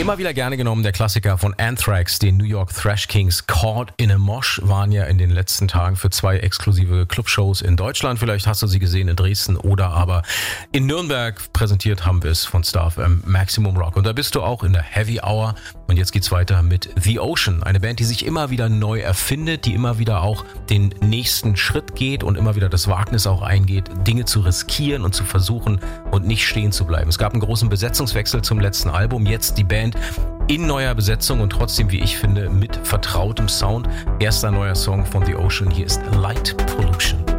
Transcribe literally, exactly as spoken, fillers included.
Immer wieder gerne genommen, der Klassiker von Anthrax, den New York Thrash Kings. Caught in a Mosh waren ja in den letzten Tagen für zwei exklusive Clubshows in Deutschland. Vielleicht hast du sie gesehen in Dresden oder aber in Nürnberg. Präsentiert haben wir es von Star F M Maximum Rock. Und da bist du auch in der Heavy Hour. Und jetzt geht's weiter mit The Ocean. Eine Band, die sich immer wieder neu erfindet, die immer wieder auch den nächsten Schritt geht und immer wieder das Wagnis auch eingeht, Dinge zu riskieren und zu versuchen und nicht stehen zu bleiben. Es gab einen großen Besetzungswechsel zum letzten Album. Jetzt die Band in neuer Besetzung und trotzdem, wie ich finde, mit vertrautem Sound. Erster neuer Song von The Ocean. Hier ist Light Pollution.